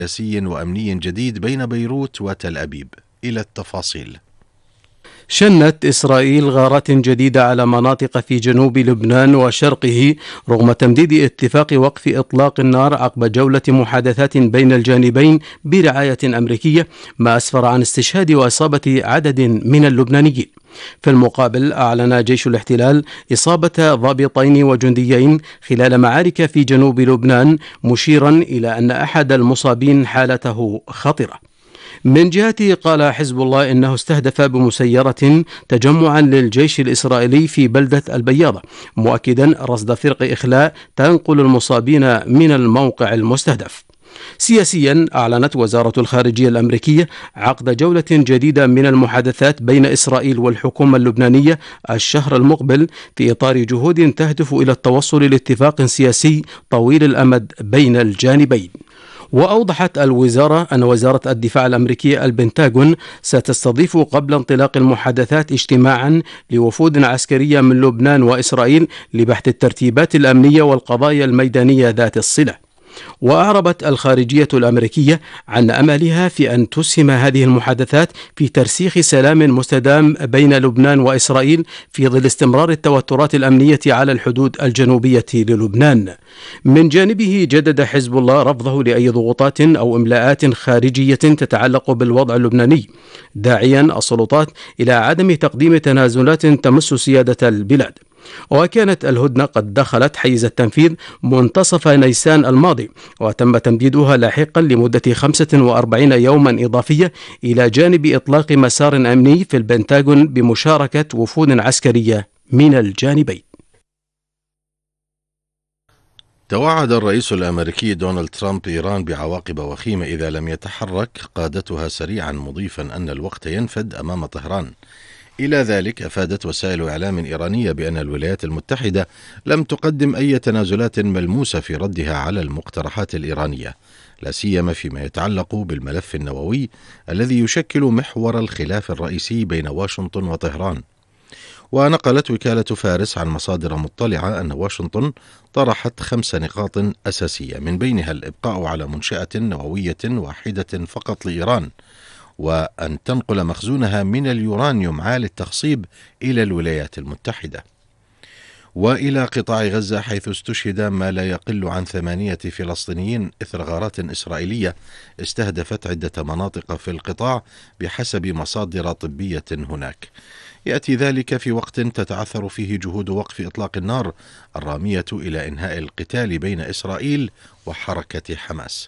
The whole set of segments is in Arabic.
سياسي وأمني جديد بين بيروت وتل أبيب. إلى التفاصيل. شنت إسرائيل غارات جديدة على مناطق في جنوب لبنان وشرقه رغم تمديد اتفاق وقف إطلاق النار عقب جولة محادثات بين الجانبين برعاية أمريكية، ما أسفر عن استشهاد وإصابة عدد من اللبنانيين. في المقابل أعلن جيش الاحتلال إصابة ضابطين وجنديين خلال معارك في جنوب لبنان، مشيرا إلى أن أحد المصابين حالته خطرة. من جهته قال حزب الله إنه استهدف بمسيرة تجمعا للجيش الإسرائيلي في بلدة البياضة، مؤكدا رصد فرق إخلاء تنقل المصابين من الموقع المستهدف. سياسيا أعلنت وزارة الخارجية الأمريكية عقد جولة جديدة من المحادثات بين إسرائيل والحكومة اللبنانية الشهر المقبل في إطار جهود تهدف إلى التوصل لاتفاق سياسي طويل الأمد بين الجانبين. وأوضحت الوزارة أن وزارة الدفاع الأمريكية البنتاغون ستستضيف قبل انطلاق المحادثات اجتماعا لوفود عسكرية من لبنان وإسرائيل لبحث الترتيبات الأمنية والقضايا الميدانية ذات الصلة. وأعربت الخارجية الأمريكية عن أملها في أن تسهم هذه المحادثات في ترسيخ سلام مستدام بين لبنان وإسرائيل في ظل استمرار التوترات الأمنية على الحدود الجنوبية للبنان. من جانبه جدد حزب الله رفضه لأي ضغوطات أو إملاءات خارجية تتعلق بالوضع اللبناني، داعيا السلطات إلى عدم تقديم تنازلات تمس سيادة البلاد. وكانت الهدنة قد دخلت حيز التنفيذ منتصف نيسان الماضي، وتم تمديدها لاحقا لمدة 45 يوما إضافية إلى جانب إطلاق مسار أمني في البنتاغون بمشاركة وفود عسكرية من الجانبين. توعد الرئيس الأمريكي دونالد ترامب إيران بعواقب وخيمة إذا لم يتحرك قادتها سريعا، مضيفا أن الوقت ينفد أمام طهران. إلى ذلك أفادت وسائل إعلام إيرانية بأن الولايات المتحدة لم تقدم أي تنازلات ملموسة في ردها على المقترحات الإيرانية، لا سيما فيما يتعلق بالملف النووي الذي يشكل محور الخلاف الرئيسي بين واشنطن وطهران. ونقلت وكالة فارس عن مصادر مطلعة أن واشنطن طرحت 5 نقاط أساسية، من بينها الإبقاء على منشأة نووية واحدة فقط لإيران، وأن تنقل مخزونها من اليورانيوم عالي التخصيب إلى الولايات المتحدة. وإلى قطاع غزة، حيث استشهد ما لا يقل عن 8 فلسطينيين إثر غارات إسرائيلية استهدفت عدة مناطق في القطاع بحسب مصادر طبية هناك. يأتي ذلك في وقت تتعثر فيه جهود وقف إطلاق النار الرامية إلى إنهاء القتال بين إسرائيل وحركة حماس.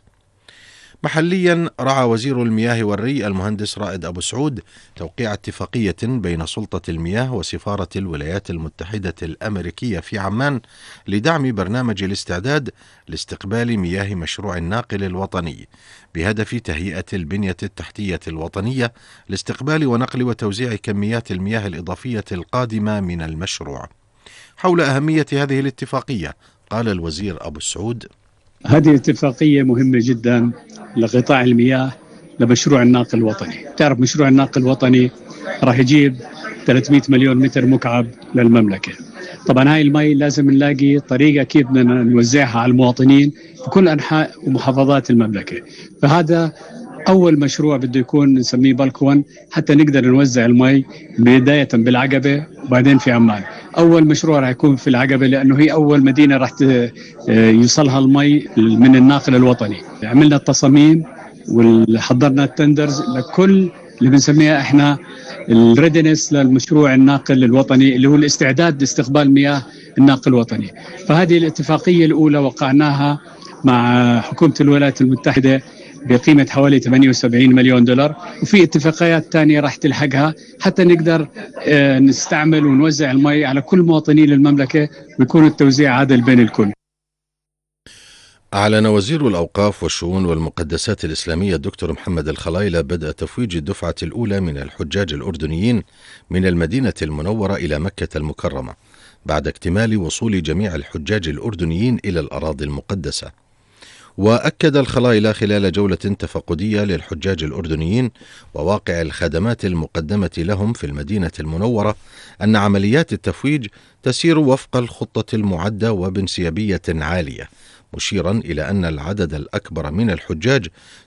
محليا، رعى وزير المياه والري المهندس رائد أبو سعود توقيع اتفاقية بين سلطة المياه وسفارة الولايات المتحدة الأمريكية في عمان لدعم برنامج الاستعداد لاستقبال مياه مشروع الناقل الوطني، بهدف تهيئة البنية التحتية الوطنية لاستقبال ونقل وتوزيع كميات المياه الإضافية القادمة من المشروع. حول أهمية هذه الاتفاقية قال الوزير أبو سعود: هذه الاتفاقية مهمة جدا لقطاع المياه لمشروع الناقل الوطني. تعرف مشروع الناقل الوطني راح يجيب 300 مليون متر مكعب للمملكة. طبعا هاي المي لازم نلاقي طريقة كيف بدنا نوزعها على المواطنين في كل أنحاء ومحافظات المملكة. فهذا أول مشروع بده يكون نسميه بالكون حتى نقدر نوزع المي، بداية بالعقبة وبعدين في عمان. أول مشروع راح يكون في العقبة لأنه هي أول مدينة راح يوصلها المي من الناقل الوطني. عملنا التصاميم وحضرنا التندرز لكل اللي بنسميها احنا الريدنس للمشروع الناقل الوطني، اللي هو الاستعداد لاستقبال مياه الناقل الوطني. فهذه الاتفاقية الأولى وقعناها مع حكومة الولايات المتحدة بقيمة حوالي 78 مليون دولار، وفي اتفاقيات تانية راح تلحقها حتى نقدر نستعمل ونوزع المي على كل مواطنين المملكة ويكون التوزيع عادل بين الكل. أعلن وزير الأوقاف والشؤون والمقدسات الإسلامية الدكتور محمد الخلايلة بدء تفويج الدفعة الأولى من الحجاج الأردنيين من المدينة المنورة إلى مكة المكرمة بعد اكتمال وصول جميع الحجاج الأردنيين إلى الأراضي المقدسة. وأكد الخلايلة خلال جولة تفقدية للحجاج الأردنيين وواقع الخدمات المقدمة لهم في المدينة المنورة أن عمليات التفويج تسير وفق الخطة المعدة وبانسيابية عالية، مشيرا إلى أن العدد الأكبر من الحجاج